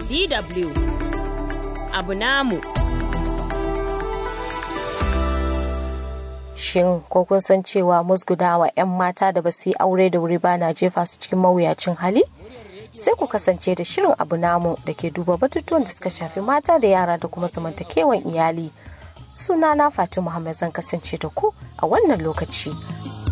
DW abu namu. Shin ko kun san cewa musgudawa 'yan mata da ba su yi aure da wuri ba na jefa su cikin mawuyacin hali? Sai ku kasance da shirin abu namu da ke duba batutuwan da suka shafi mata da yara da kuma zamantakewan iyali. Sunana Fatima Muhammad, zan kasance da ku a wannan lokaci.